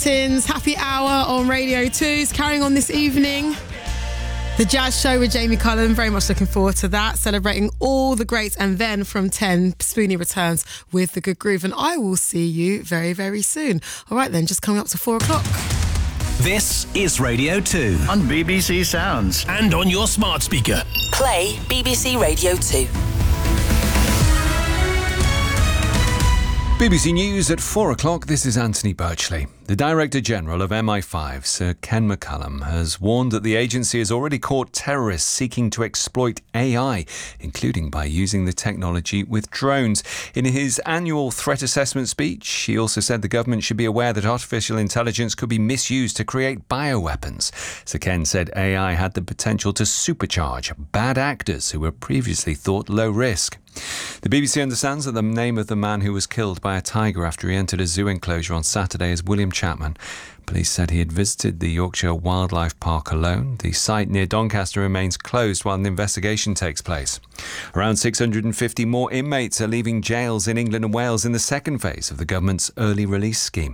Martin's Happy Hour on Radio 2 is carrying on this evening. The Jazz Show with Jamie Cullen, very much looking forward to that, celebrating all the greats. And then from 10, Spoonie returns with The Good Groove, and I will see you very, very soon. All right then, just coming up to 4 o'clock. This is Radio 2 on BBC Sounds and on your smart speaker. Play BBC Radio 2. BBC News at 4 o'clock. This is Anthony Birchley. The Director General of MI5, Sir Ken McCallum, has warned that the agency has already caught terrorists seeking to exploit AI, including by using the technology with drones. In his annual threat assessment speech, he also said the government should be aware that artificial intelligence could be misused to create bioweapons. Sir Ken said AI had the potential to supercharge bad actors who were previously thought low risk. The BBC understands that the name of the man who was killed by a tiger after he entered a zoo enclosure on Saturday is William Chapman. Police said he had visited the Yorkshire Wildlife Park alone. The site near Doncaster remains closed while an investigation takes place. Around 650 more inmates are leaving jails in England and Wales in the second phase of the government's early release scheme.